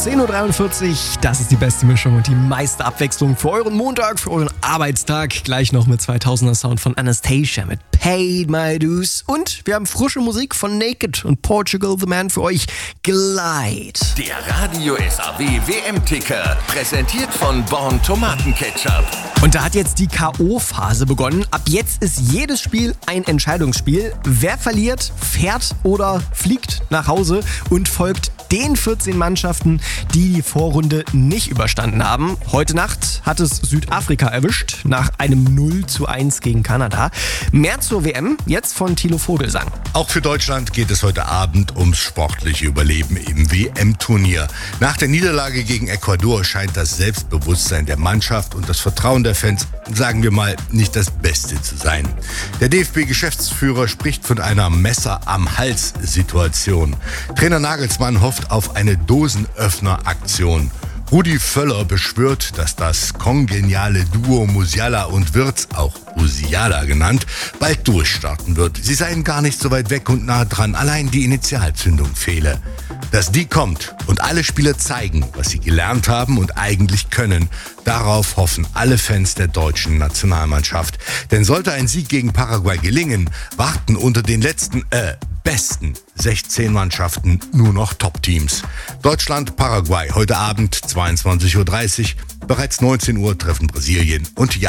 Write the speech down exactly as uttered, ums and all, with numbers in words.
zehn Uhr dreiundvierzig, das ist die beste Mischung und die meiste Abwechslung für euren Montag, für euren Arbeitstag. Gleich noch mit zweitausender Sound von Anastasia mit Paid My Dues. Und wir haben frische Musik von Naked und Portugal The Man für euch. Glide. Der Radio S A W W M-Ticker, präsentiert von Born Tomatenketchup. Und da hat jetzt die K O-Phase begonnen. Ab jetzt ist jedes Spiel ein Entscheidungsspiel. Wer verliert, fährt oder fliegt nach Hause und folgt den vierzehn Mannschaften, die die Vorrunde nicht überstanden haben. Heute Nacht hat es Südafrika erwischt, nach einem null zu eins gegen Kanada. Mehr zur W M, jetzt von Thilo Vogelsang. Auch für Deutschland geht es heute Abend ums sportliche Überleben im W M-Turnier. Nach der Niederlage gegen Ecuador scheint das Selbstbewusstsein der Mannschaft und das Vertrauen der Fans, sagen wir mal, nicht das Beste zu sein. Der D F B-Geschäftsführer spricht von einer Messer-am-Hals-Situation. Trainer Nagelsmann hofft auf eine Dosenöffner-Aktion. Rudi Völler beschwört, dass das kongeniale Duo Musiala und Wirtz, auch Musiala genannt, bald durchstarten wird. Sie seien gar nicht so weit weg und nah dran, allein die Initialzündung fehle. Dass die kommt und alle Spieler zeigen, was sie gelernt haben und eigentlich können, darauf hoffen alle Fans der deutschen Nationalmannschaft. Denn sollte ein Sieg gegen Paraguay gelingen, warten unter den letzten, äh, besten sechzehn Mannschaften nur noch Top-Teams. Deutschland, Paraguay, heute Abend zweiundzwanzig Uhr dreißig, bereits neunzehn Uhr treffen Brasilien und